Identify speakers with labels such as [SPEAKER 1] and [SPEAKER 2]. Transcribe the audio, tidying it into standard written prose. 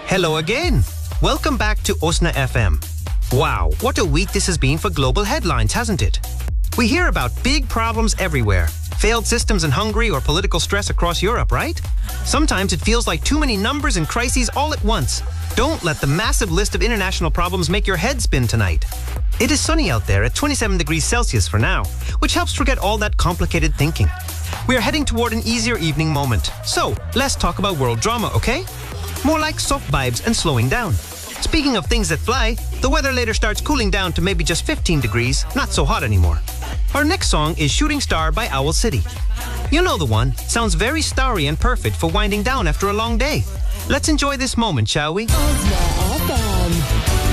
[SPEAKER 1] Hello again. Welcome back to Osna FM. Wow, what a week this has been for global headlines, hasn't it? We hear about big problems everywhere. Failed systems in Hungary or political stress across Europe, right? Sometimes it feels like too many numbers and crises all at once. Don't let the massive list of international problems make your head spin tonight. It is sunny out there at 27 degrees Celsius for now, which helps forget all that complicated thinking. We are heading toward an easier evening moment. So, let's talk about world drama, okay? More like soft vibes and slowing down. Speaking of things that fly, the weather later starts cooling down to maybe just 15 degrees, not so hot anymore. Our next song is Shooting Star by Owl City. You know the one, sounds very starry and perfect for winding down after a long day. Let's enjoy this moment, shall we?